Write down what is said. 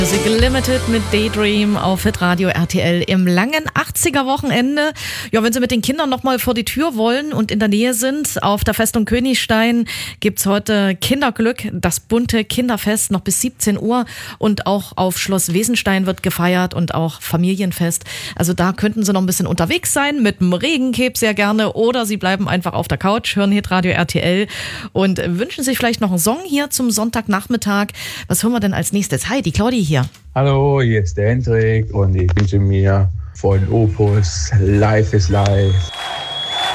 Music Limited mit Daydream auf Hitradio RTL im langen 80er-Wochenende. Ja, wenn Sie mit den Kindern nochmal vor die Tür wollen und in der Nähe sind, auf der Festung Königstein gibt's heute Kinderglück, das bunte Kinderfest noch bis 17 Uhr und auch auf Schloss Wesenstein wird gefeiert und auch Familienfest. Also da könnten Sie noch ein bisschen unterwegs sein, mit dem Regencape sehr gerne, oder Sie bleiben einfach auf der Couch, hören Hitradio RTL und wünschen sich vielleicht noch einen Song hier zum Sonntagnachmittag. Was hören wir denn als nächstes? Hi, die Claudi hier. Hallo, hier ist der Hendrik und ich wünsche mir von Opus Life is Life.